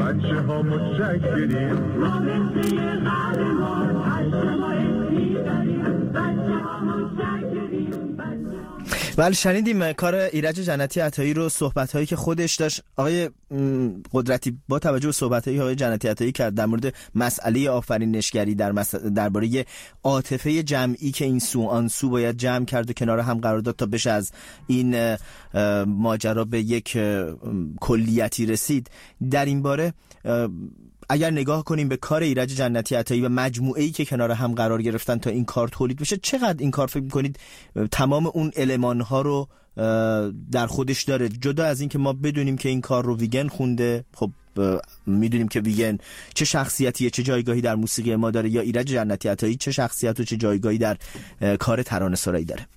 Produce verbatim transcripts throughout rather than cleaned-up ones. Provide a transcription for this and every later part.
بچه ها متشکریم ما مثل قهرمان هشت ما اسمی داریم بچه ها متشکریم. بله شنیدیم کار ایرج جنتی عطایی رو، صحبت‌هایی که خودش داشت. آقای قدرتی با توجه به صحبت‌هایی آقای جنتی عطایی کرد در مورد مسئله آفرینشگری، در مس... درباره عاطفه جمعی که این سو آن سو باید جمع کرد و کنار هم قرار داد تا بشه از این ماجرا به یک کلیتی رسید، در این باره اگر نگاه کنیم به کار ایرج جنتی عطایی و مجموعه‌ای که کنار هم قرار گرفتن تا این کار تولید بشه، چقدر این کار فکر می‌کنید تمام اون المان‌ها رو در خودش داره؟ جدا از این که ما بدونیم که این کار رو ویگن خونده، خب میدونیم که ویگن چه شخصیتیه، چه جایگاهی در موسیقی ما داره، یا ایرج جنتی عطایی چه شخصیت و چه جایگاهی در کار ترانه‌سرایی داره.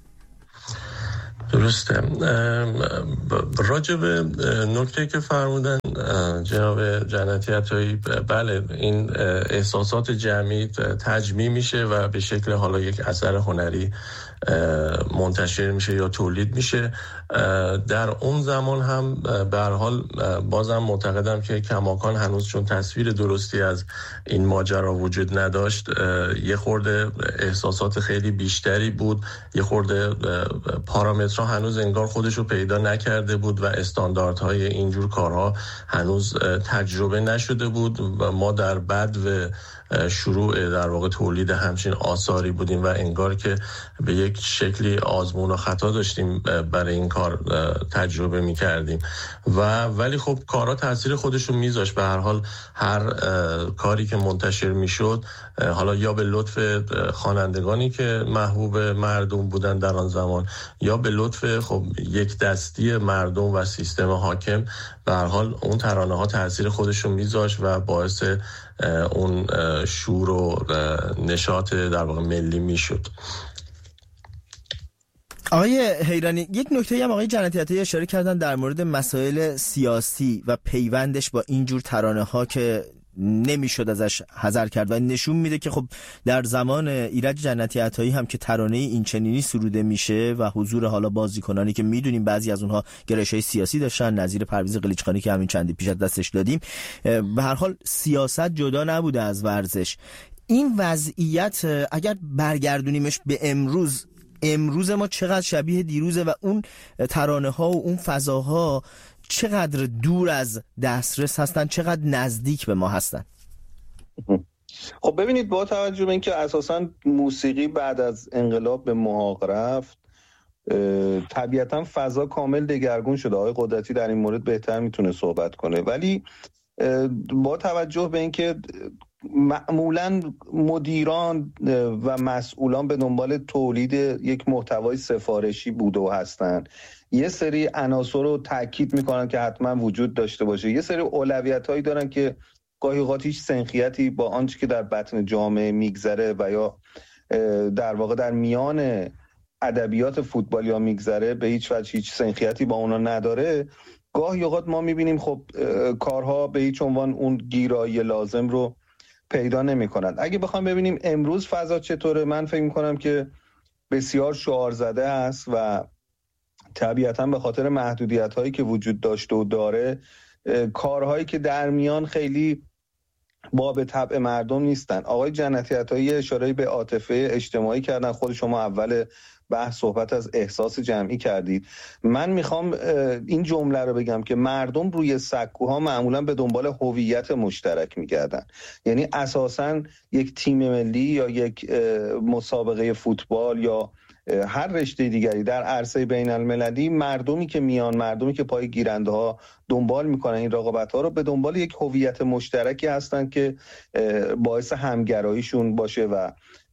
درسته. راجع به نکته که فرمودن جناب جنتی عطایی، بله این احساسات جمعی تجمیع میشه و به شکل حالا یک اثر هنری منتشر میشه یا تولید میشه. در اون زمان هم به هر حال بازم معتقدم که کماکان هنوز چون تصویر درستی از این ماجرا وجود نداشت، یه خورده احساسات خیلی بیشتری بود، یه خورده پارامترها هنوز انگار خودش رو پیدا نکرده بود و استانداردهای اینجور کارها هنوز تجربه نشده بود و ما در بد و شروع در واقع تولید همچین آثاری بودیم و انگار که به یک شکلی آزمون و خطا داشتیم برای این کار تجربه می کردیم و ولی خب کارها تاثیر خودش رو میذاشت. به هر حال هر کاری که منتشر می شد، حالا یا به لطف خوانندگانی که محبوب مردم بودن در آن زمان یا به لطف خب یک دستی مردم و سیستم حاکم، به هر حال اون ترانه ها تاثیر خودش رو میذاشت و باعث اون شور و نشاط در واقع ملی میشد. آقای حیرانی، یک نکته هم آقای جنتی عطایی اشاره کردن در مورد مسائل سیاسی و پیوندش با اینجور ترانه ها که نمیشد ازش حذر کرد و نشون میده که خب در زمان ایرج جنتی عطایی هم که ترانه این چنینی سروده میشه و حضور حالا بازیکنانی که میدونیم بعضی از اونها گرایش‌های سیاسی داشتن، نظیر پرویز قلیچخانی که همین چندی پیش از دستش دادیم، به هر حال سیاست جدا نبوده از ورزش. این وضعیت اگر برگردونیمش به امروز، امروز ما چقدر شبیه دیروزه و اون ترانه ها و اون فضاها چقدر دور از دسترس هستن، چقدر نزدیک به ما هستن. خب ببینید، با توجه به اینکه اساساً موسیقی بعد از انقلاب به محاق رفت، طبیعتاً فضا کامل دگرگون شده. آقای قدرتی در این مورد بهتر میتونه صحبت کنه، ولی با توجه به اینکه معمولاً مدیران و مسئولان به دنبال تولید یک محتوای سفارشی بوده و هستن، یه سری عناصر رو تاکید میکنن که حتما وجود داشته باشه، یه سری اولویت‌هایی دارن که گاهی اوقات هیچ سنخیتی با آنچه که در بطن جامعه میگذره و یا در واقع در میان ادبیات فوتبال یا میگذره به هیچ وجه هیچ سنخیتی با اونا نداره. گاهی اوقات ما میبینیم خب کارها به هیچ عنوان اون گیرایی لازم رو پیدا نمی‌کنند. اگه بخوام ببینیم امروز فضا چطوره، من فکر می‌کنم که بسیار شعار زده است و طبیعتاً به خاطر محدودیت‌هایی که وجود داشته و داره، کارهایی که در میان خیلی باب طبع مردم نیستن. آقای جنتی عطایی اشاره به عاطفه اجتماعی کردن، خود شما اول بحث صحبت از احساس جمعی کردید. من میخوام این جمله رو بگم که مردم روی سکوها معمولا به دنبال هویت مشترک میگردن. یعنی اساساً یک تیم ملی یا یک مسابقه فوتبال یا هر رشته دیگری در عرصه بین المللی، مردمی که میان، مردمی که پای گیرنده ها دنبال میکنن این رقابت ها رو، به دنبال یک هویت مشترکی هستن که باعث همگراییشون باشه و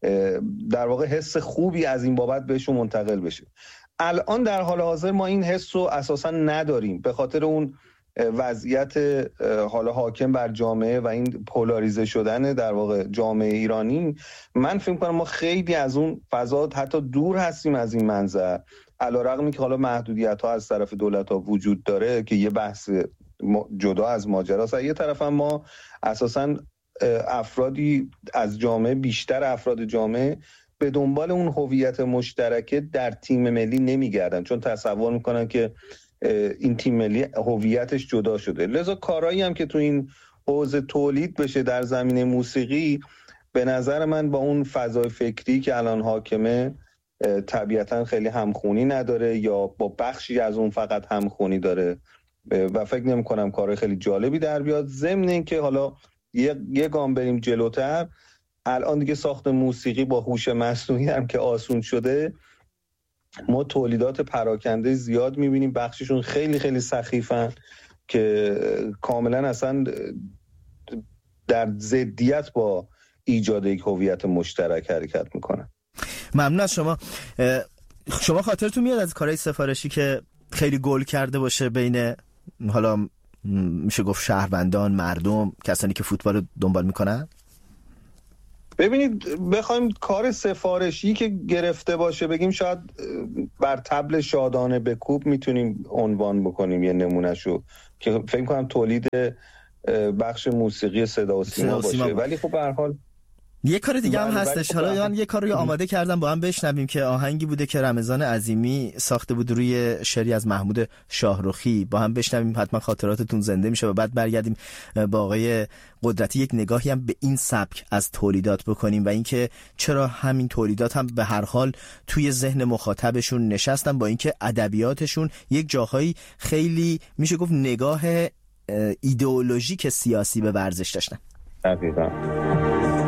در واقع حس خوبی از این بابت بهشون منتقل بشه. الان در حال حاضر ما این حس رو اساسا نداریم به خاطر اون وضعیت حالا حاکم بر جامعه و این پولاریزه شدن در واقع جامعه ایرانی. من فکر کنم ما خیلی از اون فضا حتی دور هستیم از این منظر، علیرغم که حالا محدودیت ها از طرف دولت ها وجود داره که یه بحث جدا از ماجراست. یه طرف هم ما اساسا افرادی از جامعه، بیشتر افراد جامعه به دنبال اون هویت مشترکه در تیم ملی نمیگردن، چون تصور میکنن که این تیم ملی هویتش جدا شده. لذا کارهایی هم که تو این حوزه تولید بشه در زمینه موسیقی، به نظر من با اون فضای فکری که الان حاکمه طبیعتا خیلی همخونی نداره یا با بخشی از اون فقط همخونی داره و فکر نمی کنم کار خیلی جالبی در بیاد. ضمن این که حالا یه, یه گام بریم جلوتر، الان دیگه ساخت موسیقی با هوش مصنوعی هم که آسون شده، ما تولیدات پراکنده زیاد میبینیم، بخششون خیلی خیلی سخیفن که کاملا اصلا در ضدیت با ایجاد یک هویت مشترک حرکت میکنن. ممنون از شما. شما خاطرتون میاد از کارهای سفارشی که خیلی گل کرده باشه بین حالا میشه گفت شهروندان، مردم، کسانی که فوتبال رو دنبال میکنن؟ ببینید بخوایم کار سفارشی که گرفته باشه بگیم شاید بر طبل شادانه به کوب میتونیم عنوان بکنیم یه نمونهشو که فکر کنم تولید بخش موسیقی صدا و سیما باشه سیما. ولی خب به هر حال یه کار دیگه هم هستش. حالا من یه کار رو آماده کردم با هم بشنویم که آهنگی بوده که رمضان عظیمی ساخته بود روی شعری از محمود شاهرخی. با هم بشنویم، حتما خاطراتتون زنده میشه و بعد برگردیم با آقای قدرتی یک نگاهی هم به این سبک از تولیدات بکنیم و اینکه چرا همین تولیدات هم به هر حال توی ذهن مخاطبشون نشستن، با اینکه ادبیاتشون یک جاهایی خیلی میشه گفت نگاه ایدئولوژیک سیاسی به ورزش داشتن. دقیقاً.